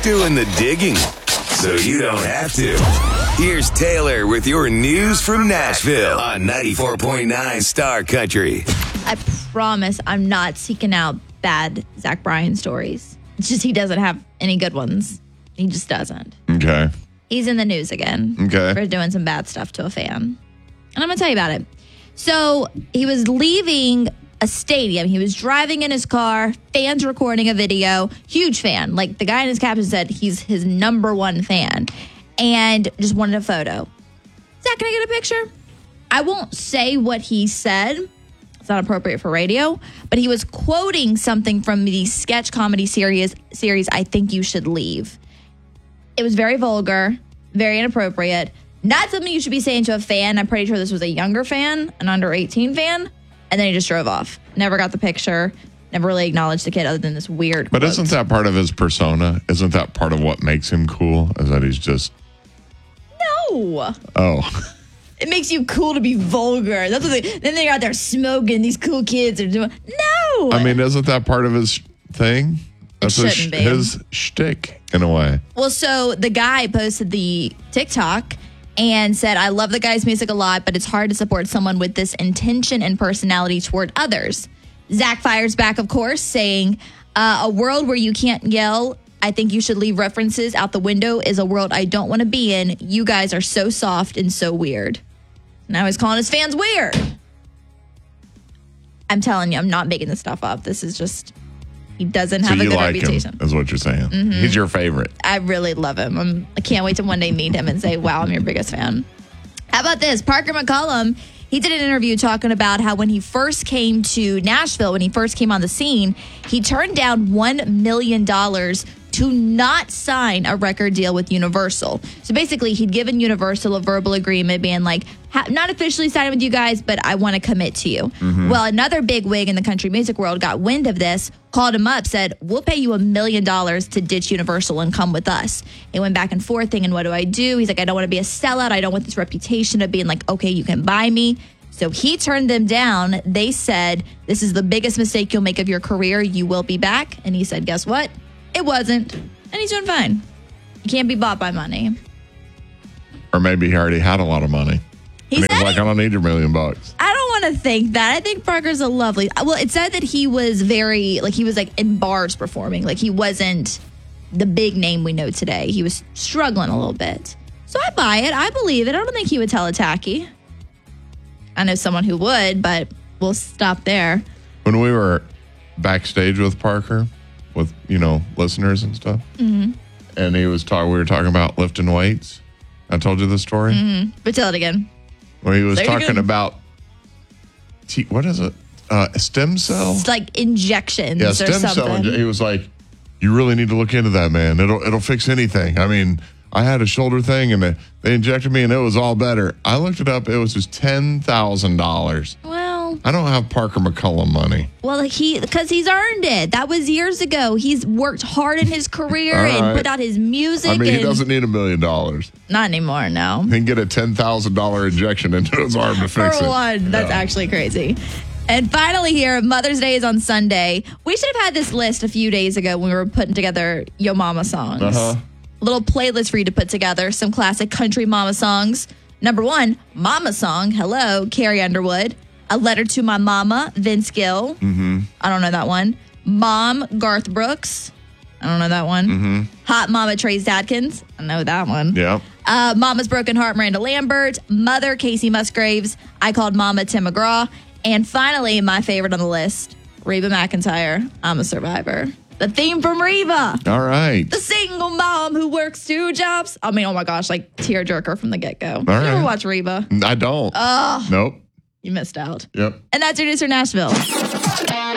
doing the digging, so you don't have to. Here's Taylor with your news from Nashville on 94.9 Star Country. I promise I'm not seeking out bad Zach Bryan stories. It's just he doesn't have any good ones. He just doesn't. Okay. He's in the news again for doing some bad stuff to a fan. And I'm going to tell you about it. So he was leaving a stadium. He was driving in his car, fans recording a video, huge fan. Like the guy in his caption said he's his number one fan and just wanted a photo. Zach, can I get a picture? I won't say what he said. It's not appropriate for radio, but he was quoting something from the sketch comedy series I Think You Should Leave. It was very vulgar, very inappropriate. Not something you should be saying to a fan. I'm pretty sure this was a younger fan, an under 18 fan. And then he just drove off. Never got the picture. Never really acknowledged the kid other than this weird But quote. isn't that part of his persona? Isn't that part of what makes him cool? Is that he's just... No. Oh. It makes you cool to be vulgar. That's what then they're out there smoking. These cool kids are doing... No. I mean, isn't that part of his thing? That's shouldn't be. His shtick, in a way. Well, so the guy posted the TikTok and said, I love the guy's music a lot, but it's hard to support someone with this intention and personality toward others. Zach fires back, of course, saying, a world where you can't yell, I think you should leave references out the window is a world I don't want to be in. You guys are so soft and so weird. Now he's calling his fans weird. I'm telling you, I'm not making this stuff up. This is just, he doesn't have a good reputation. Him, is what you're saying. Mm-hmm. He's your favorite. I really love him. I can't wait to one day meet him and say, wow, I'm your biggest fan. How about this? Parker McCollum, he did an interview talking about how when he first came to Nashville, when he first came on the scene, he turned down $1 million to not sign a record deal with Universal. So basically, he'd given Universal a verbal agreement being like, not officially signing with you guys, but I want to commit to you. Mm-hmm. Well, another big wig in the country music world got wind of this, called him up, said, we'll pay you $1 million to ditch Universal and come with us. It went back and forth thinking, what do I do? He's like, I don't want to be a sellout. I don't want this reputation of being like, okay, you can buy me. So he turned them down. They said, this is the biggest mistake you'll make of your career. You will be back. And he said, guess what? It wasn't. And he's doing fine. You can't be bought by money. Or maybe he already had a lot of money. He's like, I don't need your $1 million. I don't want to think that. I think Parker's a lovely... Well, it said that he was very... Like, he was, like, in bars performing. Like, he wasn't the big name we know today. He was struggling a little bit. So I buy it. I believe it. I don't think he would tell a tacky. I know someone who would, but we'll stop there. When we were backstage with Parker, with, listeners and stuff, mm-hmm. and we were talking about lifting weights. I told you the story? Mm-hmm. But tell it again. Where he was talking about, what is it? Stem cell? It's like injections or something. Stem cell. He was like, you really need to look into that, man. It'll fix anything. I mean, I had a shoulder thing, and they injected me, and it was all better. I looked it up. It was just $10,000. Well, I don't have Parker McCollum money. Well, because he's earned it. That was years ago. He's worked hard in his career and put out his music. I mean, he doesn't need $1 million. Not anymore, no. He can get a $10,000 injection into his arm to fix it. For one, that's actually crazy. And finally here, Mother's Day is on Sunday. We should have had this list a few days ago when we were putting together Yo Mama songs. Uh-huh. Little playlist for you to put together. Some classic country mama songs. Number 1, Mama Song. Hello, Carrie Underwood. A Letter to My Mama, Vince Gill. Mm-hmm. I don't know that one. Mom, Garth Brooks. I don't know that one. Mm-hmm. Hot Mama, Trace Adkins. I know that one. Yeah. Mama's Broken Heart, Miranda Lambert. Mother, Casey Musgraves. I Called Mama, Tim McGraw. And finally, my favorite on the list, Reba McEntire, I'm a Survivor. The theme from Reba. All right. The single mom who works 2 jobs. I mean, oh my gosh, like tearjerker from the get-go. All You right. ever watch Reba? I don't. Oh. Nope. You missed out. Yep. And that's your news for Nashville.